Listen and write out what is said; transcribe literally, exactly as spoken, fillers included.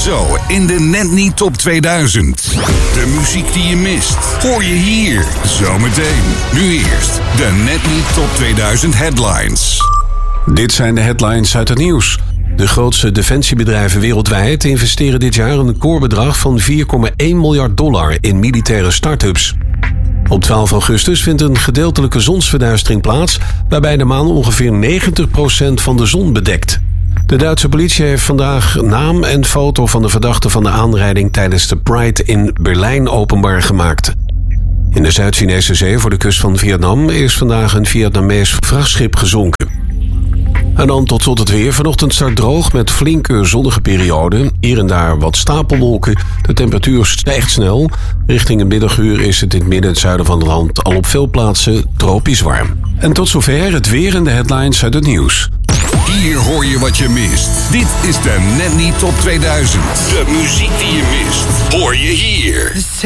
Zo in de Net Niet Top tweeduizend. De muziek die je mist, hoor je hier. Zometeen. Nu eerst de Net Niet Top tweeduizend headlines. Dit zijn de headlines uit het nieuws. De grootste defensiebedrijven wereldwijd investeren dit jaar een recordbedrag van vier komma één miljard dollar in militaire start-ups. Op twaalf augustus vindt een gedeeltelijke zonsverduistering plaats, waarbij de maan ongeveer negentig procent van de zon bedekt. De Duitse politie heeft vandaag naam en foto van de verdachte van de aanrijding tijdens de Pride in Berlijn openbaar gemaakt. In de Zuid-Chinese zee voor de kust van Vietnam is vandaag een Vietnamees vrachtschip gezonken. En dan tot slot het weer. Vanochtend start droog met flinke zonnige perioden. Hier en daar wat stapelwolken. De temperatuur stijgt snel. Richting een middaguur is het in het midden en het zuiden van het land al op veel plaatsen tropisch warm. En tot zover het weer en de headlines uit het nieuws. Hier hoor je wat je mist. Dit is de Net Niet Top tweeduizend. De muziek die je mist, hoor je hier.